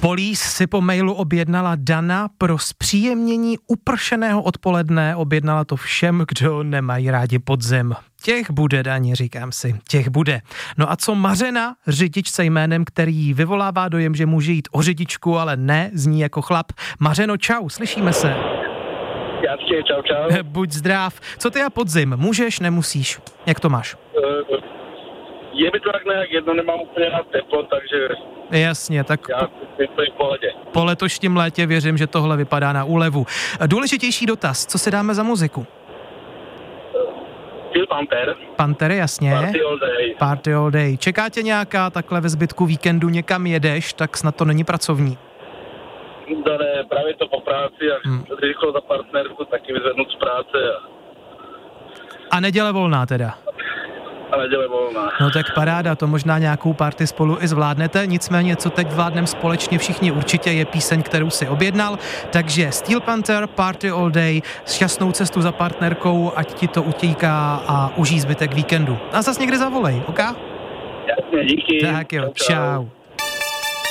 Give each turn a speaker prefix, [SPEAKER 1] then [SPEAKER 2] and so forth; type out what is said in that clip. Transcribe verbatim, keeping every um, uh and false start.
[SPEAKER 1] Police si po mailu objednala Dana pro zpříjemnění upršeného odpoledne, objednala to všem, kdo nemají rádi podzim. Těch bude, Daně, říkám si, těch bude. No a co Mařena, řidičce jménem, který vyvolává dojem, že může jít o řidičku, ale ne, zní jako chlap. Mařeno, čau, slyšíme se.
[SPEAKER 2] Jasně, čau, čau.
[SPEAKER 1] Buď zdrav. Co ty a podzim? Můžeš, nemusíš? Jak to máš?
[SPEAKER 2] Uh, je mi to tak nějak jedno, nemám úplně na teplo, takže...
[SPEAKER 1] Jasně, tak
[SPEAKER 2] já jsem v pohodě.
[SPEAKER 1] Po letošním létě věřím, že tohle vypadá na úlevu. Důležitější dotaz, co si dáme za muziku?
[SPEAKER 2] Steel Panther.
[SPEAKER 1] Panther, jasně.
[SPEAKER 2] Party all day.
[SPEAKER 1] Party all day. Čeká tě nějaká takhle ve zbytku víkendu, někam jedeš, tak snad to není pracovní.
[SPEAKER 2] No ne, právě to po práci a hmm. rychlo za partnerku, taky vyzvednout z práce. A,
[SPEAKER 1] a neděle volná teda?
[SPEAKER 2] A neděle volná.
[SPEAKER 1] No tak paráda, to možná nějakou party spolu i zvládnete, nicméně co teď vládnem společně všichni určitě je píseň, kterou si objednal, takže Steel Panther, Party all day, šťastnou cestu za partnerkou, ať ti to utíká a užij zbytek víkendu. A zas někdy zavolej, ok?
[SPEAKER 2] Jasně, díky.
[SPEAKER 1] Tak jo, čau. čau.